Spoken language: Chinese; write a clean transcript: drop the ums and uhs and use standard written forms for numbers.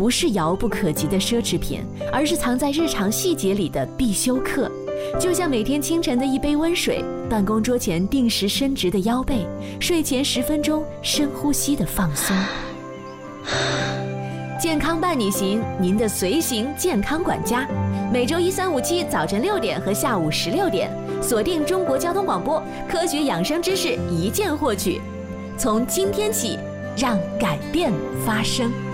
不是遥不可及的奢侈品，而是藏在日常细节里的必修课。就像每天清晨的一杯温水，办公桌前定时伸直的腰背，睡前10分钟深呼吸的放松。健康伴你行，您的随行健康管家。每周1、3、5、7早晨6点和下午16点，锁定中国交通广播，科学养生知识一键获取。从今天起，让改变发生。